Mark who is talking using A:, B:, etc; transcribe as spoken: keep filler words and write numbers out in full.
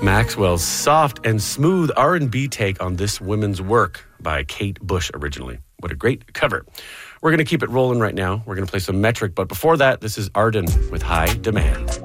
A: Maxwell's soft and smooth R and B take on this women's work by Kate Bush originally. What a great cover. We're going to keep it rolling right now. We're going to play some Metric, but before that, this is Arden with High Demand.